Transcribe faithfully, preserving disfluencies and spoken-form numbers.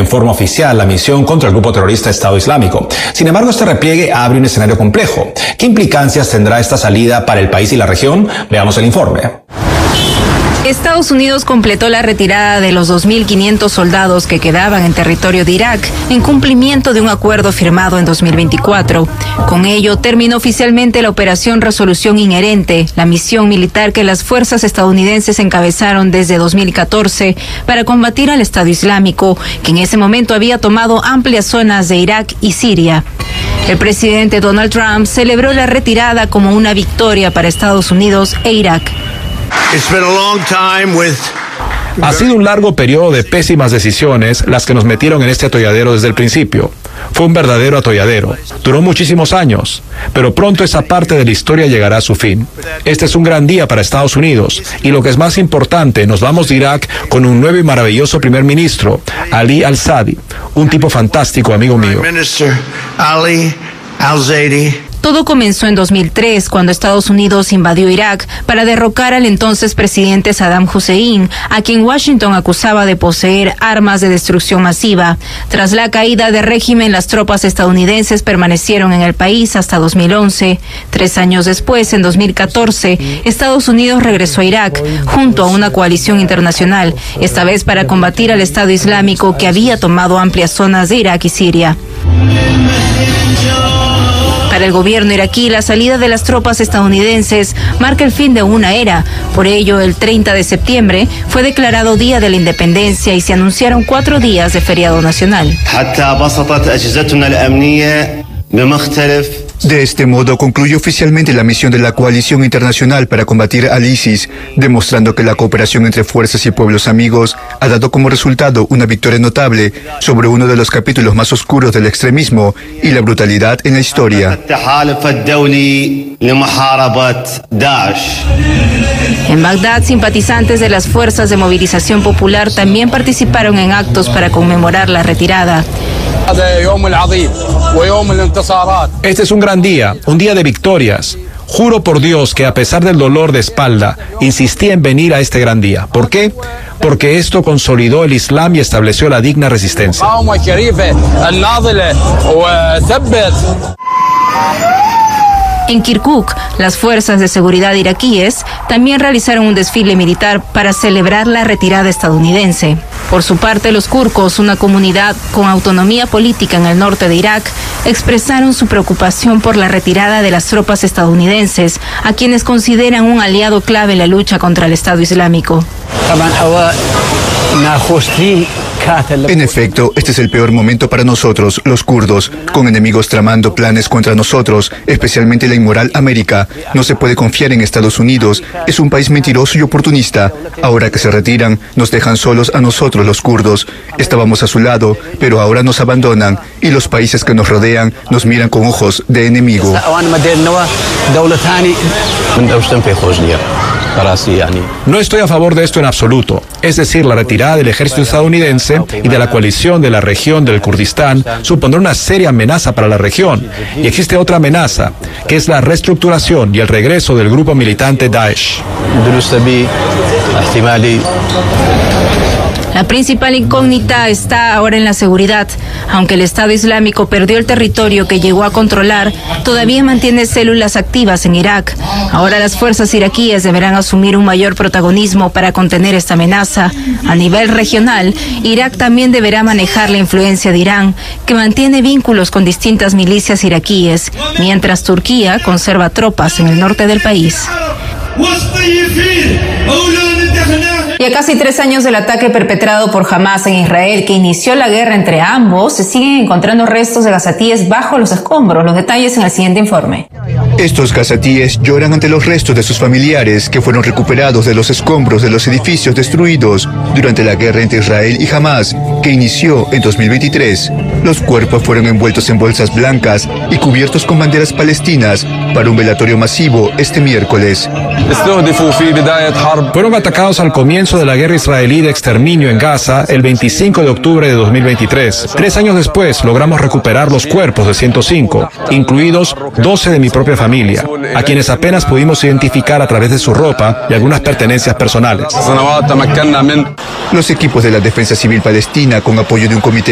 en forma oficial la misión contra el grupo terrorista Estado Islámico. Sin embargo, este repliegue abre un escenario complejo. ¿Qué implicancias tendrá esta salida para el país y la región? Veamos el informe. Estados Unidos completó la retirada de los dos mil quinientos soldados que quedaban en territorio de Irak en cumplimiento de un acuerdo firmado en dos mil veinticuatro. Con ello, terminó oficialmente la Operación Resolución Inherente, la misión militar que las fuerzas estadounidenses encabezaron desde dos mil catorce para combatir al Estado Islámico, que en ese momento había tomado amplias zonas de Irak y Siria. El presidente Donald Trump celebró la retirada como una victoria para Estados Unidos e Irak. Ha sido un largo periodo de pésimas decisiones las que nos metieron en este atolladero desde el principio. Fue un verdadero atolladero. Duró muchísimos años, pero pronto esa parte de la historia llegará a su fin. Este es un gran día para Estados Unidos y lo que es más importante, nos vamos de Irak con un nuevo y maravilloso primer ministro, Ali Al-Sadi, un tipo fantástico, amigo mío. Todo comenzó en dos mil tres, cuando Estados Unidos invadió Irak para derrocar al entonces presidente Saddam Hussein, a quien Washington acusaba de poseer armas de destrucción masiva. Tras la caída del régimen, las tropas estadounidenses permanecieron en el país hasta dos mil once. Tres años después, en dos mil catorce, Estados Unidos regresó a Irak, junto a una coalición internacional, esta vez para combatir al Estado Islámico que había tomado amplias zonas de Irak y Siria. Para el gobierno iraquí, la salida de las tropas estadounidenses marca el fin de una era. Por ello, el treinta de septiembre fue declarado Día de la Independencia y se anunciaron cuatro días de feriado nacional. De este modo concluyó oficialmente la misión de la coalición internacional para combatir al ISIS, demostrando que la cooperación entre fuerzas y pueblos amigos ha dado como resultado una victoria notable sobre uno de los capítulos más oscuros del extremismo y la brutalidad en la historia. En Bagdad, simpatizantes de las fuerzas de movilización popular también participaron en actos para conmemorar la retirada. Este es un gran día, un día de victorias. Juro por Dios que a pesar del dolor de espalda, insistí en venir a este gran día. ¿Por qué? Porque esto consolidó el Islam y estableció la digna resistencia. En Kirkuk, las fuerzas de seguridad iraquíes también realizaron un desfile militar para celebrar la retirada estadounidense. Por su parte, los kurdos, una comunidad con autonomía política en el norte de Irak, expresaron su preocupación por la retirada de las tropas estadounidenses, a quienes consideran un aliado clave en la lucha contra el Estado Islámico. En efecto, este es el peor momento para nosotros, los kurdos, con enemigos tramando planes contra nosotros, especialmente la inmoral América. No se puede confiar en Estados Unidos, es un país mentiroso y oportunista. Ahora que se retiran, nos dejan solos a nosotros, los kurdos. Estábamos a su lado, pero ahora nos abandonan y los países que nos rodean nos miran con ojos de enemigo. No estoy a favor de esto en absoluto, es decir, la retirada del ejército estadounidense y de la coalición de la región del Kurdistán supondrá una seria amenaza para la región. Y existe otra amenaza, que es la reestructuración y el regreso del grupo militante Daesh. La principal incógnita está ahora en la seguridad. Aunque el Estado Islámico perdió el territorio que llegó a controlar, todavía mantiene células activas en Irak. Ahora las fuerzas iraquíes deberán asumir un mayor protagonismo para contener esta amenaza. A nivel regional, Irak también deberá manejar la influencia de Irán, que mantiene vínculos con distintas milicias iraquíes, mientras Turquía conserva tropas en el norte del país. Y a casi tres años del ataque perpetrado por Hamas en Israel, que inició la guerra entre ambos, se siguen encontrando restos de gazatíes bajo los escombros. Los detalles en el siguiente informe. Estos gazatíes lloran ante los restos de sus familiares que fueron recuperados de los escombros de los edificios destruidos durante la guerra entre Israel y Hamas, que inició en dos mil veintitrés. Los cuerpos fueron envueltos en bolsas blancas y cubiertos con banderas palestinas para un velatorio masivo este miércoles. Fueron atacados al comienzo de la guerra israelí de exterminio en Gaza el veinticinco de octubre de dos mil veintitrés. Tres años después logramos recuperar los cuerpos de ciento cinco, incluidos doce de mi propia familia, a quienes apenas pudimos identificar a través de su ropa y algunas pertenencias personales. Los equipos de la Defensa Civil Palestina, con apoyo de un comité